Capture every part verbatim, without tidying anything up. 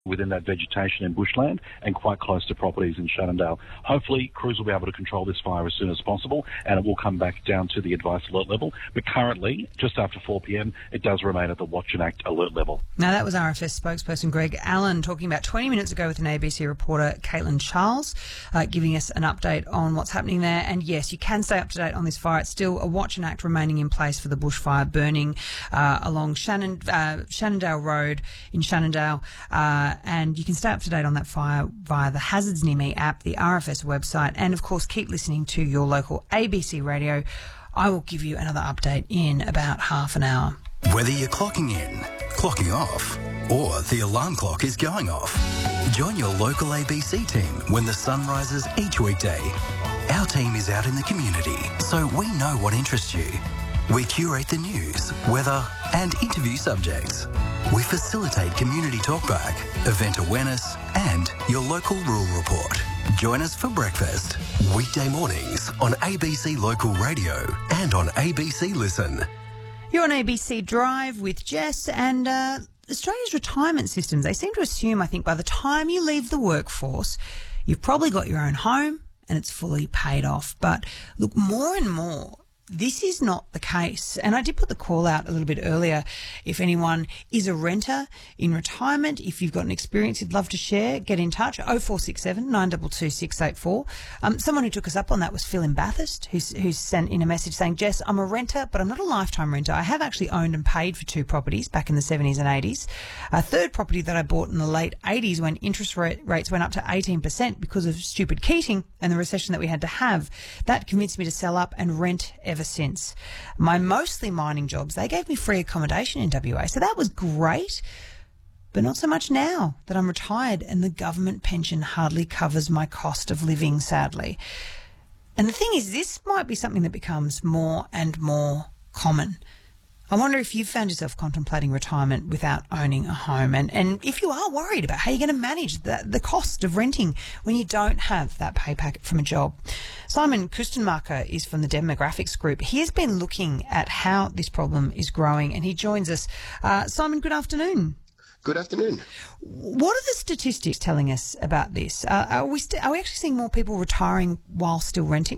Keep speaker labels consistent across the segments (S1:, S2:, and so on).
S1: within that vegetation and bushland and quite close to properties in Shannondale. Hopefully, crews will be able to control this fire as soon as possible and it will come back down to the advice alert level. But currently, just after four p.m, it does remain at the Watch and Act alert level.
S2: Now, that was R F S spokesperson Greg Allen talking about twenty minutes ago with an A B C reporter, Caitlin Charles, uh, giving us an update on what's happening there. And yes, you can stay up to date on this fire. It's still a Watch and Act remaining in place for the bushfire burning uh, along Shannon, uh, Shannondale Road in Shannondale. Uh, and you can stay up to date on that fire via the Hazards Near Me app, the R F S website, and of course keep listening to your local A B C radio. I will give you another update in about half an hour.
S3: Whether you're clocking in, clocking off, or the alarm clock is going off, join your local A B C team when the sun rises each weekday. Our team is out in the community, so we know what interests you. We curate the news, weather, and interview subjects. We facilitate community talkback, event awareness, and your local rural report. Join us for breakfast, weekday mornings on A B C Local Radio and on A B C Listen.
S2: You're on A B C Drive with Jess, and uh, Australia's retirement systems, they seem to assume, I think, by the time you leave the workforce, you've probably got your own home and it's fully paid off. But look, more and more, this is not the case. And I did put the call out a little bit earlier. If anyone is a renter in retirement, if you've got an experience you'd love to share, get in touch. oh four six seven, nine two two, six eight four. Um, someone who took us up on that was Phil in Bathurst, who's, who's sent in a message saying, Jess, I'm a renter, but I'm not a lifetime renter. I have actually owned and paid for two properties back in the seventies and eighties. A third property that I bought in the late eighties when interest rate, rates went up to eighteen percent because of stupid Keating and the recession that we had to have. That convinced me to sell up and rent ever since. My mostly mining jobs, they gave me free accommodation in W A, so that was great, but not so much now that I'm retired and the government pension hardly covers my cost of living, sadly. And the thing is, this might be something that becomes more and more common. I wonder if you've found yourself contemplating retirement without owning a home, and, and if you are worried about how you're going to manage the, the cost of renting when you don't have that pay packet from a job. Simon Kustenmacher is from the Demographics Group. He has been looking at how this problem is growing, and he joins us. Uh, Simon, good afternoon.
S4: Good afternoon.
S2: What are the statistics telling us about this? Uh, are we st- are we actually seeing more people retiring while still renting?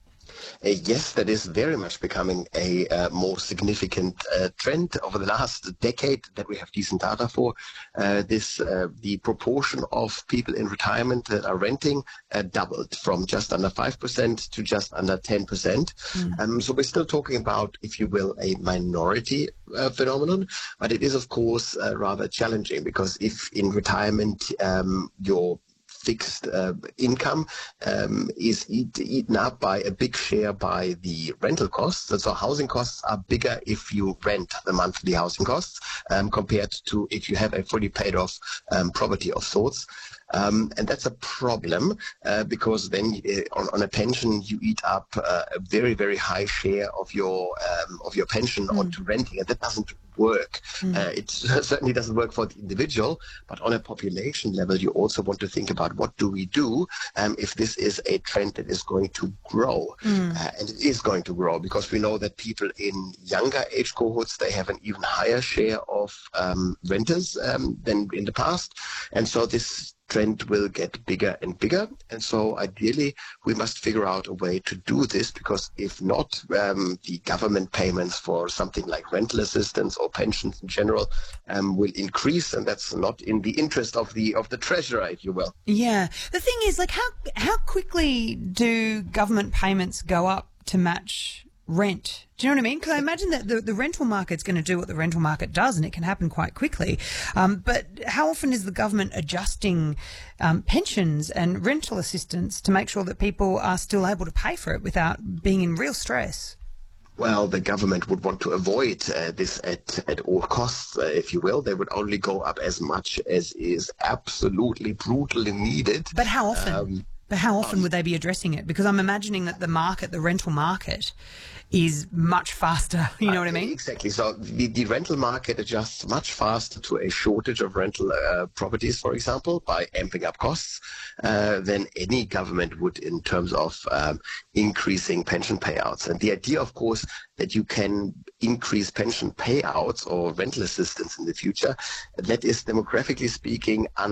S4: Uh, yes, that is very much becoming a uh, more significant uh, trend over the last decade that we have decent data for. Uh, this uh, the proportion of people in retirement that are renting uh, doubled from just under five percent to just under ten percent. Mm. Um, so we're still talking about, if you will, a minority uh, phenomenon, but it is, of course, uh, rather challenging because if in retirement um, your fixed uh, income um, is eat, eaten up by a big share by the rental costs. And so housing costs are bigger if you rent the monthly housing costs um, compared to if you have a fully paid off um, property of sorts. Um, and that's a problem uh, because then uh, on, on a pension you eat up uh, a very, very high share of your um, of your pension mm. onto renting, and that doesn't work. Mm. Uh, it certainly doesn't work for the individual, but on a population level you also want to think about what do we do um, if this is a trend that is going to grow. Mm. Uh, and it is going to grow because we know that people in younger age cohorts, they have an even higher share of um, renters um, than in the past, and so this trend will get bigger and bigger. And so ideally we must figure out a way to do this, because if not, um, the government payments for something like rental assistance or pensions in general um, will increase, and that's not in the interest of the of the treasurer, if you will.
S2: Yeah. The thing is, like, how how quickly do government payments go up to match rent? Do you know what I mean? Because I imagine that the, the rental market's going to do what the rental market does, and it can happen quite quickly. Um, but how often is the government adjusting um, pensions and rental assistance to make sure that people are still able to pay for it without being in real stress?
S4: Well, the government would want to avoid uh, this at, at all costs, uh, if you will. They would only go up as much as is absolutely brutally needed.
S2: But how often?
S4: Um,
S2: But how often would they be addressing it? Because I'm imagining that the market, the rental market, is much faster. You know what I mean?
S4: Exactly. So the, the rental market adjusts much faster to a shortage of rental uh, properties, for example, by amping up costs uh, than any government would in terms of um, increasing pension payouts. And the idea, of course, that you can increase pension payouts or rental assistance in the future, that is, demographically speaking,